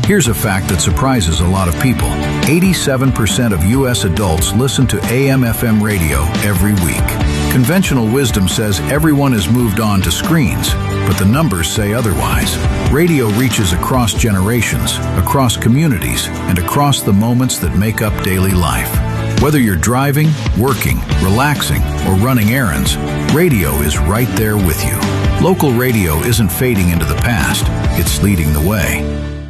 Here's a fact that surprises a lot of people. 87% of U.S. adults listen to AM/FM radio every week. Conventional wisdom says everyone has moved on to screens, but the numbers say otherwise. Radio reaches across generations, across communities, and across the moments that make up daily life. Whether you're driving, working, relaxing, or running errands, radio is right there with you. Local radio isn't fading into the past, it's leading the way.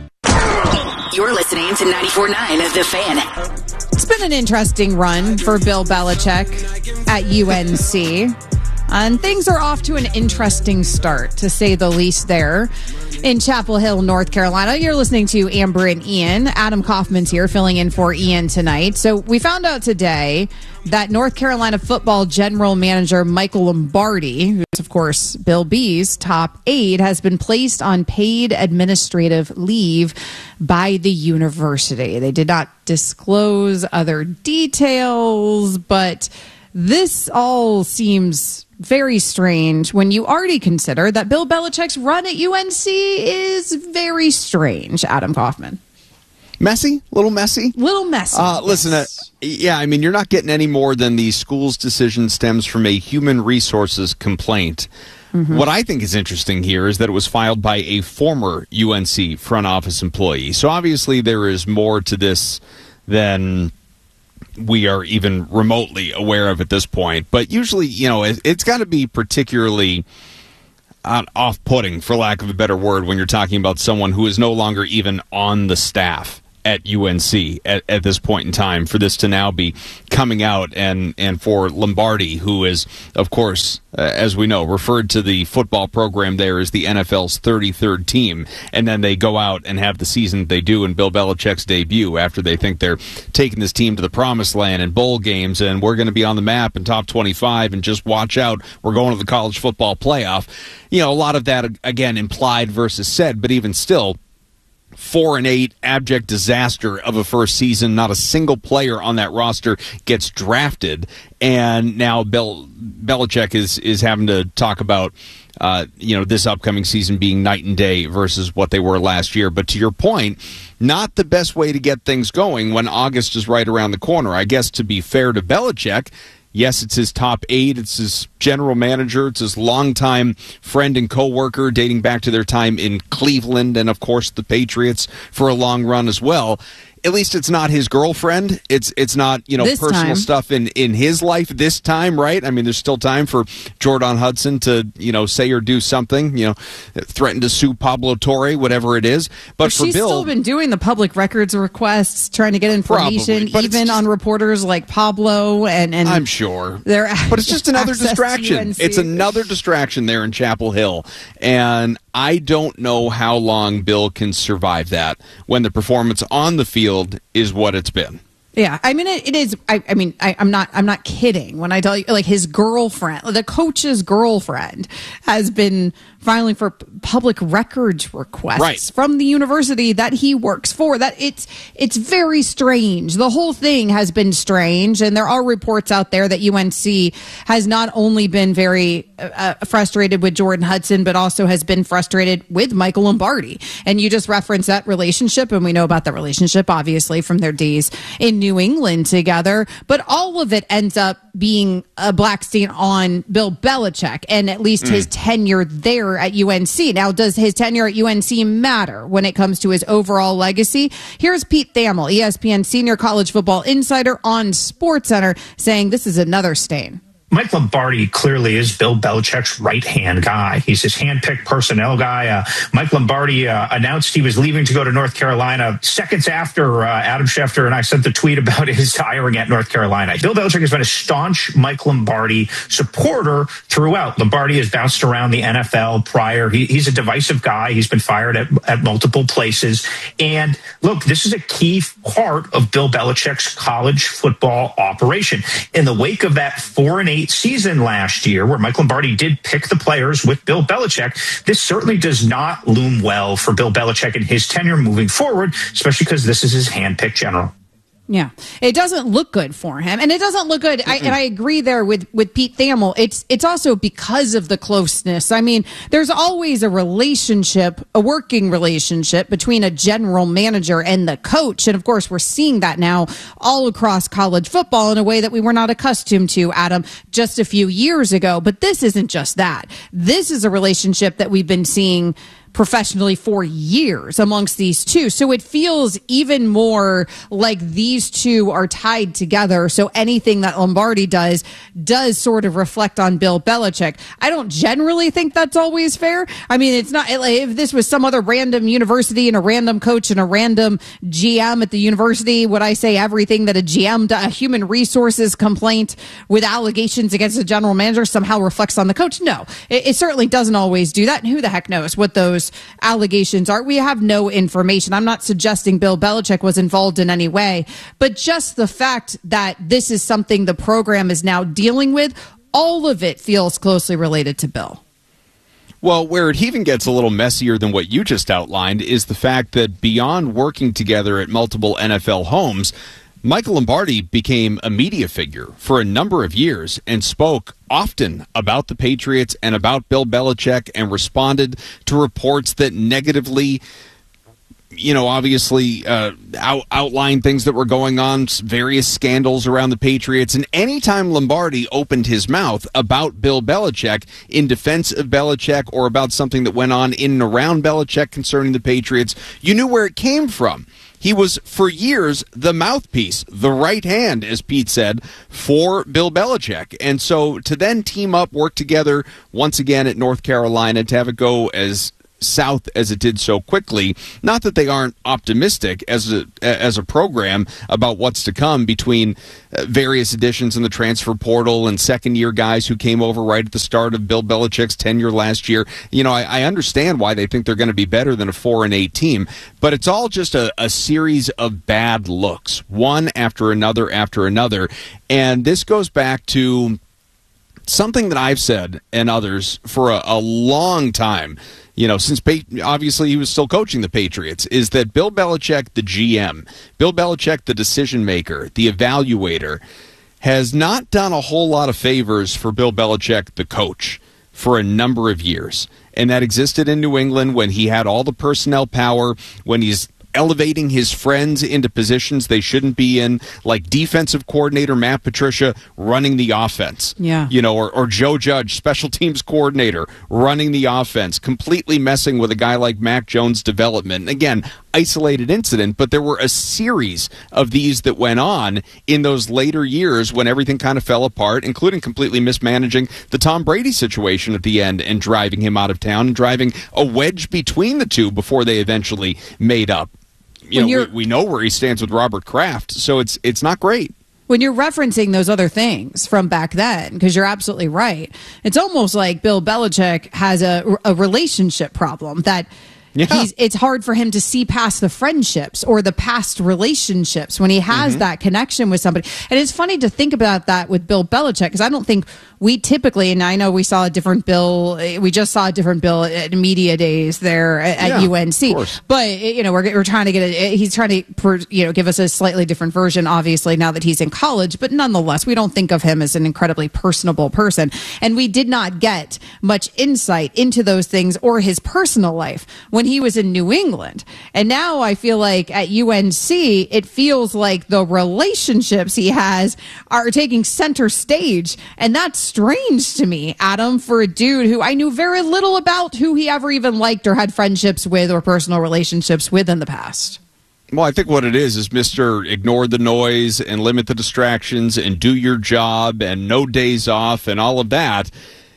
You're listening to 94.9 The Fan. It's been an interesting run for Bill Belichick at UNC. And things are off to an interesting start, to say the least, there in Chapel Hill, North Carolina. You're listening to Amber and Ian. Adam Kaufman's here filling in for Ian tonight. So we found out today that North Carolina football general manager Michael Lombardi, who is, of course, Bill B's top aide, has been placed on paid administrative leave by the university. They did not disclose other details, but this all seems very strange when you already consider that Bill Belichick's run at UNC is very strange, Adam Kaufman. Messy? Little messy? Little messy. Listen, I mean, you're not getting any more than the school's decision stems from a human resources complaint. Mm-hmm. What I think is interesting here is that it was filed by a former UNC front office employee. So obviously there is more to this than we are even remotely aware of at this point. But usually, you know, it's got to be particularly off-putting, for lack of a better word, when you're talking about someone who is no longer even on the staff at UNC at this point in time, for this to now be coming out, and for Lombardi, who is, of course, as we know, referred to the football program there as the NFL's 33rd team, and then they go out and have the season they do in Bill Belichick's debut after they think they're taking this team to the promised land and bowl games, and we're going to be on the map in top 25, and just watch out, we're going to the college football playoff. You know, a lot of that, again, implied versus said, but even still, 4-8 abject disaster of a first season. Not a single player on that roster gets drafted, and now Bill Belichick is having to talk about this upcoming season being night and day versus what they were last year. But to your point, not the best way to get things going when August is right around the corner. I guess, to be fair to Belichick, yes, it's his top aide, it's his general manager, it's his longtime friend and co-worker dating back to their time in Cleveland and, of course, the Patriots for a long run as well. At least it's not his girlfriend. It's not, this personal time. Stuff in his life this time, right? I mean, there's still time for Jordan Hudson to, say or do something, threaten to sue Pablo Torre, whatever it is. But for she's Bill, still been doing the public records requests, trying to get information, probably, even on reporters like Pablo and I'm sure. But it's just another distraction. It's another distraction there in Chapel Hill. And I don't know how long Bill can survive that when the performance on the field is what it's been. Yeah, I mean, it is. I'm not kidding when I tell you, like, his girlfriend, the coach's girlfriend, has been filing for public records requests from the university that he works for. That it's very strange. The whole thing has been strange, and there are reports out there that UNC has not only been very frustrated with Jordan Hudson, but also has been frustrated with Michael Lombardi. And you just referenced that relationship, and we know about that relationship, obviously, from their days in New England together. But all of it ends up being a black stain on Bill Belichick, and at least his tenure there at UNC. Now, does his tenure at UNC matter when it comes to his overall legacy? Here's Pete Thamel, ESPN senior college football insider on SportsCenter, saying this is another stain. Mike Lombardi clearly is Bill Belichick's right-hand guy. He's his hand-picked personnel guy. Mike Lombardi announced he was leaving to go to North Carolina seconds after Adam Schefter and I sent the tweet about his hiring at North Carolina. Bill Belichick has been a staunch Mike Lombardi supporter throughout. Lombardi has bounced around the NFL prior. He's a divisive guy. He's been fired at multiple places. And look, this is a key part of Bill Belichick's college football operation. In the wake of that 4-8 season last year, where Mike Lombardi did pick the players with Bill Belichick, this certainly does not loom well for Bill Belichick and his tenure moving forward, especially because this is his hand-picked general. Yeah, it doesn't look good for him, and it doesn't look good. And I agree there with Pete Thamel. It's also because of the closeness. I mean, there's always a relationship, a working relationship between a general manager and the coach, and of course, we're seeing that now all across college football in a way that we were not accustomed to, Adam, just a few years ago. But this isn't just that. This is a relationship that we've been seeing professionally for years amongst these two. So it feels even more like these two are tied together. So anything that Lombardi does sort of reflect on Bill Belichick. I don't generally think that's always fair. I mean, it's not like if this was some other random university and a random coach and a random GM at the university, would I say everything that a GM, a human resources complaint with allegations against the general manager somehow reflects on the coach? No, it certainly doesn't always do that. And who the heck knows what those allegations are? We have no information. I'm not suggesting Bill Belichick was involved in any way, but just the fact that this is something the program is now dealing with, all of it feels closely related to Bill. Well, where it even gets a little messier than what you just outlined is the fact that beyond working together at multiple NFL homes, Michael Lombardi became a media figure for a number of years and spoke often about the Patriots and about Bill Belichick and responded to reports that negatively, obviously outlined things that were going on, various scandals around the Patriots. And anytime Lombardi opened his mouth about Bill Belichick in defense of Belichick or about something that went on in and around Belichick concerning the Patriots, you knew where it came from. He was, for years, the mouthpiece, the right hand, as Pete said, for Bill Belichick. And so to then team up, work together once again at North Carolina, to have it go as south as it did so quickly, not that they aren't optimistic as a program about what's to come between various additions in the transfer portal and second-year guys who came over right at the start of Bill Belichick's tenure last year. I understand why they think they're going to be better than a 4-8 team, but it's all just a series of bad looks, one after another after another. And this goes back to something that I've said and others for a long time, since obviously he was still coaching the Patriots, is that Bill Belichick, the GM, Bill Belichick, the decision maker, the evaluator, has not done a whole lot of favors for Bill Belichick, the coach, for a number of years. And that existed in New England when he had all the personnel power, when he's elevating his friends into positions they shouldn't be in, like defensive coordinator Matt Patricia running the offense. Yeah. Or Joe Judge, special teams coordinator, running the offense, completely messing with a guy like Mac Jones' development. Again, isolated incident, but there were a series of these that went on in those later years when everything kind of fell apart, including completely mismanaging the Tom Brady situation at the end and driving him out of town and driving a wedge between the two before they eventually made up. We know where he stands with Robert Kraft, so it's not great. When you're referencing those other things from back then, because you're absolutely right, it's almost like Bill Belichick has a relationship problem that it's hard for him to see past the friendships or the past relationships when he has that connection with somebody. And it's funny to think about that with Bill Belichick, because I don't think we typically, and I know we saw a different Bill, we just saw a different Bill at media days there at UNC. But, we're trying to he's trying to, give us a slightly different version, obviously, now that he's in college. But nonetheless, we don't think of him as an incredibly personable person. And we did not get much insight into those things or his personal life when he was in New England. And now I feel like at UNC, it feels like the relationships he has are taking center stage. And that's strange to me, Adam, for a dude who I knew very little about, who he ever even liked or had friendships with or personal relationships with in the past. Well, I think what it is Mr. Ignore the noise and limit the distractions and do your job and no days off and all of that.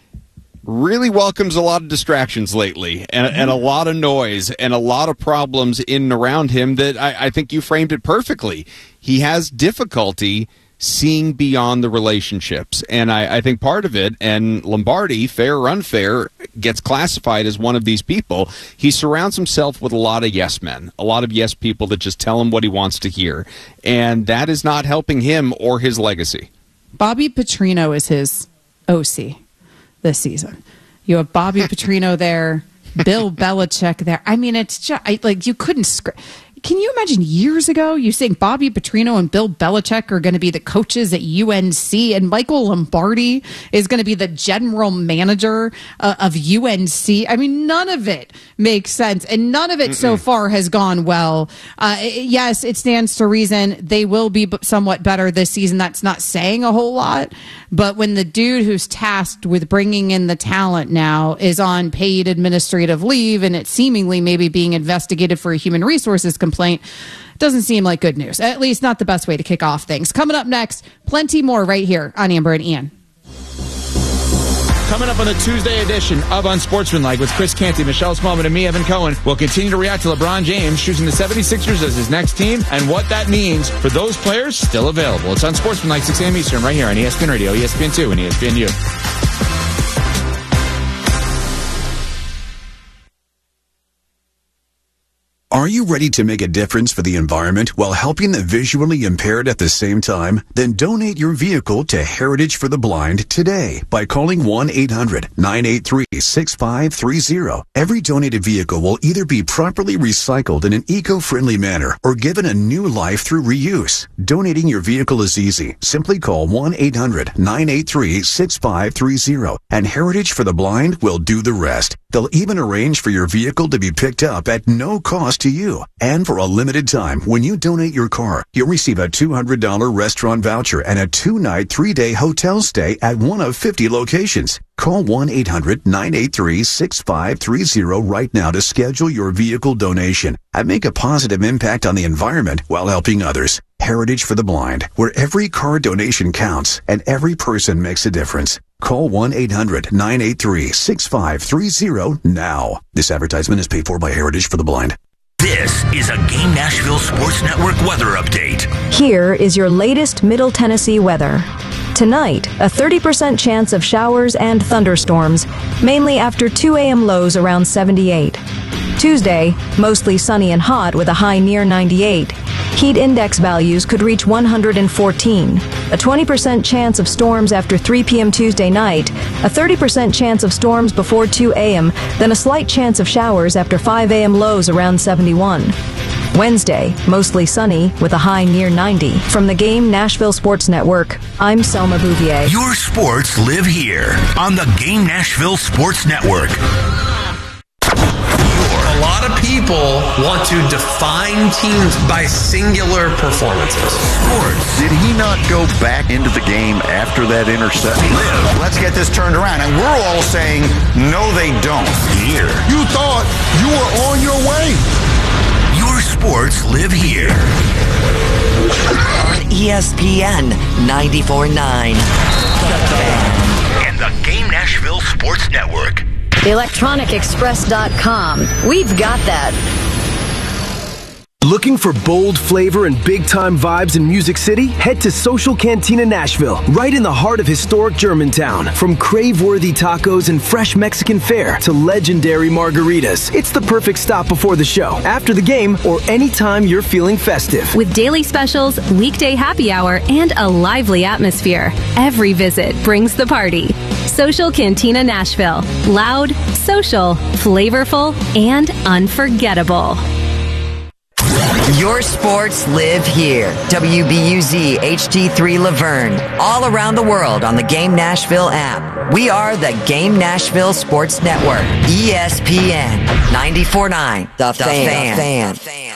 Really welcomes a lot of distractions lately and a lot of noise and a lot of problems in and around him that I think you framed it perfectly. He has difficulty seeing beyond the relationships. And I think part of it, and Lombardi, fair or unfair, gets classified as one of these people. He surrounds himself with a lot of yes men, a lot of yes people that just tell him what he wants to hear. And that is not helping him or his legacy. Bobby Petrino is his OC this season. You have Bobby Petrino there, Bill Belichick there. I mean, it's just like you couldn't can you imagine years ago you saying Bobby Petrino and Bill Belichick are going to be the coaches at UNC and Michael Lombardi is going to be the general manager of UNC? I mean, none of it makes sense, and none of it so far has gone well. Yes, it stands to reason they will be somewhat better this season. That's not saying a whole lot, but when the dude who's tasked with bringing in the talent now is on paid administrative leave and it's seemingly maybe being investigated for a human resources complaint, doesn't seem like good news. At least not the best way to kick off things. Coming up next, plenty more right here on Amber and Ian. Coming up on the Tuesday edition of Unsportsmanlike with Chris Canty, Michelle Smallman, and me, Evan Cohen, we'll continue to react to LeBron James choosing the 76ers as his next team and what that means for those players still available. It's Unsportsmanlike, 6 a.m. Eastern, right here on ESPN Radio, ESPN2, and ESPNU. Are you ready to make a difference for the environment while helping the visually impaired at the same time? Then donate your vehicle to Heritage for the Blind today by calling 1-800-983-6530. Every donated vehicle will either be properly recycled in an eco-friendly manner or given a new life through reuse. Donating your vehicle is easy. Simply call 1-800-983-6530 and Heritage for the Blind will do the rest. They'll even arrange for your vehicle to be picked up at no cost to you. And for a limited time, when you donate your car, you'll receive a $200 restaurant voucher and a 2-night, 3-day hotel stay at one of 50 locations. Call 1-800-983-6530 right now to schedule your vehicle donation and make a positive impact on the environment while helping others. Heritage for the Blind, where every car donation counts and every person makes a difference. Call 1-800-983-6530 now. This advertisement is paid for by Heritage for the Blind. This is a Game Nashville Sports Network weather update. Here is your latest Middle Tennessee weather. Tonight, a 30% chance of showers and thunderstorms, mainly after 2 a.m. lows around 78. Tuesday, mostly sunny and hot with a high near 98. Heat index values could reach 114. A 20% chance of storms after 3 p.m. Tuesday night, a 30% chance of storms before 2 a.m., then a slight chance of showers after 5 a.m. lows around 71. Wednesday, mostly sunny with a high near 90. From the Game Nashville Sports Network, I'm Selma Bouvier. Your sports live here on the Game Nashville Sports Network. A lot of people want to define teams by singular performances. Sports. Did he not go back into the game after that interception? Let's get this turned around. And we're all saying, no, they don't. Here. You thought you were on your way. Your sports live here. On ESPN 94.9. The Fan. And the Game Nashville Sports Network. ElectronicExpress.com. We've got that. Looking for bold flavor and big-time vibes in Music City? Head to Social Cantina Nashville, right in the heart of historic Germantown. From crave-worthy tacos and fresh Mexican fare to legendary margaritas, it's the perfect stop before the show, after the game, or anytime you're feeling festive. With daily specials, weekday happy hour, and a lively atmosphere, every visit brings the party. Social Cantina Nashville. Loud, social, flavorful, and unforgettable. Your sports live here. WBUZ HD3 Laverne. All around the world on the Game Nashville app. We are the Game Nashville Sports Network. ESPN 94.9. The Fan.